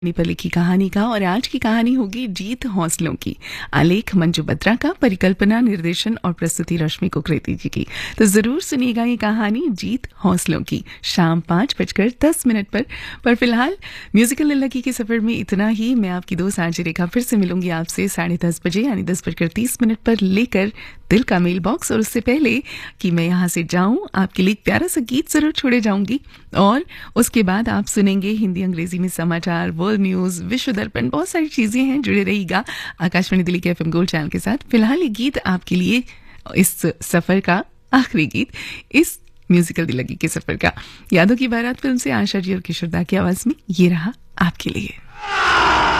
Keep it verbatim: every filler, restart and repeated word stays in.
अपनी पर लिखी कहानी का। और आज की कहानी होगी जीत हौसलों की। आलेख मंजू बत्रा का, परिकल्पना, निर्देशन और प्रस्तुति रश्मि कुकरेती जी की। तो जरूर सुनिएगा ये कहानी जीत हौसलों की शाम पाँच बजकर दस मिनट पर। पर फिलहाल म्यूजिकल लल्लकी के सफर में इतना ही। मैं आपकी दोस्त आरजे रेखा फिर से मिलूंगी आपसे साढ़े दस बजे यानी दस बजकर तीस मिनट पर लेकर दिल का मेल बॉक्स। और उससे पहले कि मैं यहाँ से जाऊं, आपके लिए एक प्यारा सा गीत जरूर छोड़े जाऊंगी और उसके बाद आप सुनेंगे हिंदी अंग्रेजी में समाचार, वर्ल्ड न्यूज, विश्व दर्पण, बहुत सारी चीजें हैं। जुड़े रहिएगा आकाशवाणी दिल्ली के एफएम गोल्ड चैनल के साथ। फिलहाल ये गीत आपके लिए, इस सफर का आखिरी गीत, इस म्यूजिकल दिल्लगी के सफर का, यादों की बारात फिल्म से आशा जी और किशोर दा की आवाज में ये रहा आपके लिए।